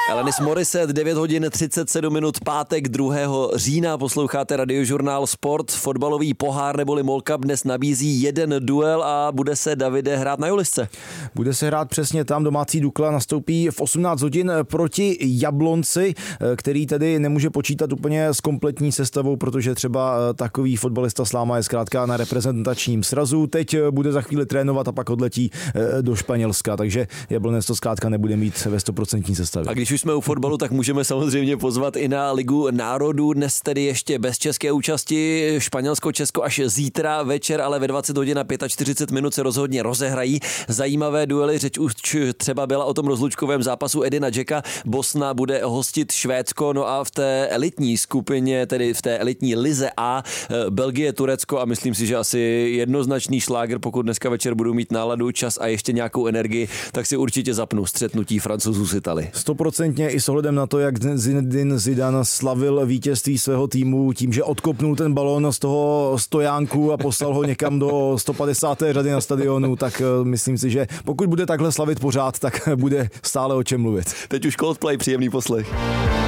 Alanis Morissette, 9 hodin 37 minut, pátek 2. října, posloucháte Radiožurnál Sport. Fotbalový pohár neboli MOL Cup dnes nabízí jeden duel a bude se, Davide, hrát na Julisce. Bude se hrát přesně tam, domácí Dukla nastoupí v 18 hodin proti Jablonci, který tedy nemůže počítat úplně s kompletní sestavou, protože třeba takový fotbalista Sláma je zkrátka na reprezentačním srazu. Teď bude za chvíli trénovat a pak odletí do Španělska, takže Jablonec to zkrátka nebude mít ve 100% sestavě. A když už jsme u fotbalu, tak můžeme samozřejmě pozvat i na Ligu národů. Dnes tedy ještě bez české účasti. Španělsko-Česko až zítra večer, ale ve 20 hodin a 45 minut se rozhodně rozehrají zajímavé duely. Řeč už třeba byla o tom rozlučkovém zápasu Edina Dzeka. Bosna bude hostit Švédsko, no a v té elitní skupině, tedy v té elitní lize A, Belgie, Turecko a myslím si, že asi jednoznačný šláger, pokud dneska večer budu mít náladu, čas a ještě nějakou energii, tak si určitě zapnu střetnutí Francouzů s Italii. 100% i s ohledem na to, jak Zinedine Zidane slavil vítězství svého týmu tím, že odkopnul ten balón z toho stojánku a poslal ho někam do 150. řady na stadionu, tak myslím si, že pokud bude takhle slavit pořád, tak bude stále o čem mluvit. Teď už Coldplay, příjemný poslech.